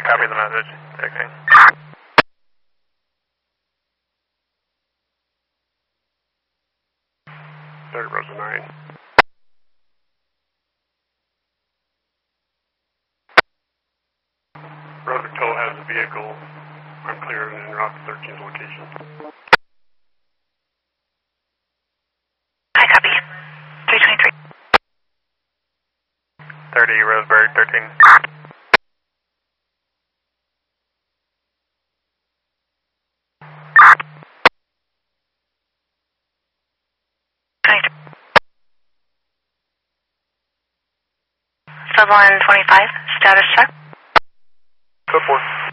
copy the message. Okay. Third Rosa 9. Rosa Tow has a vehicle. I'm clear and en route to 13's location. Hi, copy. 323. 30 Roseburg, 13. Sub 125, status check. Code 4.